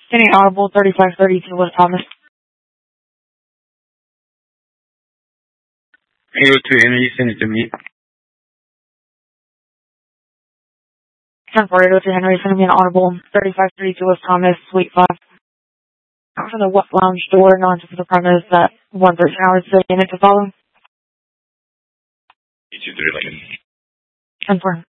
Getting audible 3532 West Thomas. Hey, to Henry, send it to me. 10-4, Henry, send me an audible 3532 West Thomas, Suite 5. For the West Lounge door, not for the premise at 1:13 hours, so unit to follow. 2-3 Lincoln. 10-4.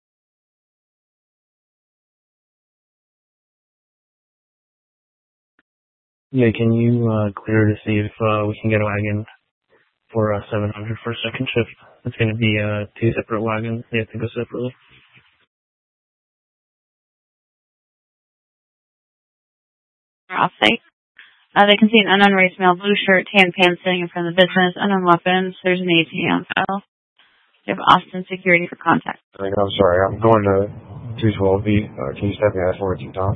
Yeah, can you clear to see if we can get a wagon for 700 for second shift? It's going to be 2 separate wagons. They have to go separately. Off-site. They can see an unknown race male, blue shirt, tan pants sitting in front of the business, unknown weapons. There's an AT on file. They have Austin security for contact. I'm sorry, I'm going to 212B. Can you step me out for it, Tom?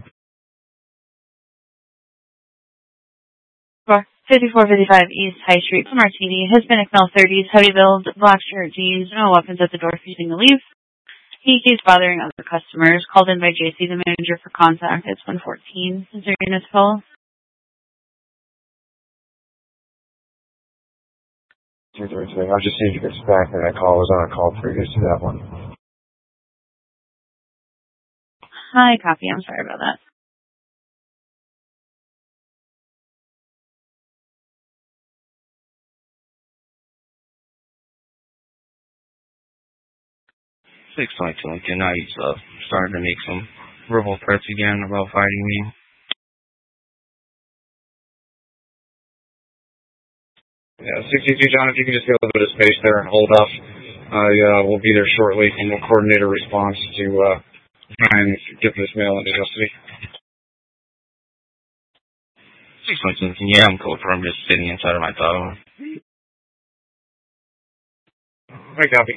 5455 East High Street, Martini, Hispanic male 30s, heavy build, black shirt, jeans, no weapons at the door, refusing to leave. He keeps bothering other customers. Called in by JC, the manager, for contact. It's 114. Is there units call? 233. I'll just see if it gets back, and that call was on a call previous to that one. Hi, copy. I'm sorry about that. Six like Lincoln. Now he's starting to make some verbal threats again about fighting me. Yeah, 62, John, if you can just get a little bit of space there and hold up, we'll be there shortly, and we'll coordinate a response to try and get this male into custody. 6 like Lincoln. Yeah, I'm cold for him just sitting inside of my Tahoe. Hi, copy.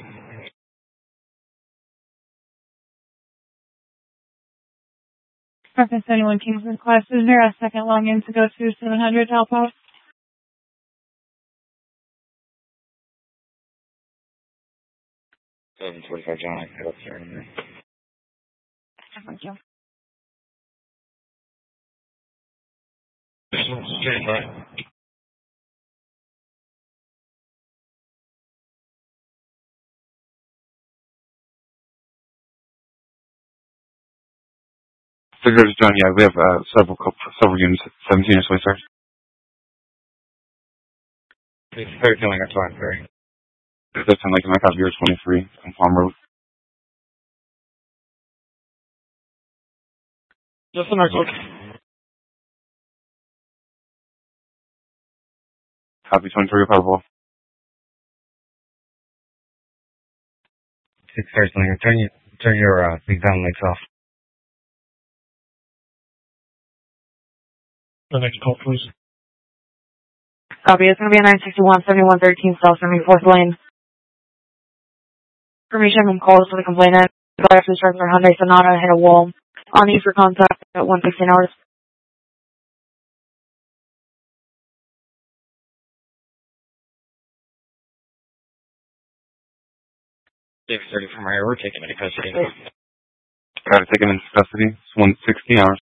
Preference anyone Kings request. Is there a second login to go to 700 to help out? 745, John, I can head up there in a minute. Thank you. Okay, right. Figures, John, yeah, we have several units, 17 or so, sir. Very feeling that's fine, very. That's in Lincoln, I copy your 23 on Palm Road. Just an article. Copy 23, Powerball. 6 first Lincoln, turn your exam lights off. The next call, please. Copy. It's going to be a 961 7113 South 74th Lane. Information from calls to the complainant. Driver to start their Hyundai Sonata hit a wall. On E for contact at 1:16 hours. 6:30 from here, we're taking into custody. Got to take him into custody. It's 1:16 hours.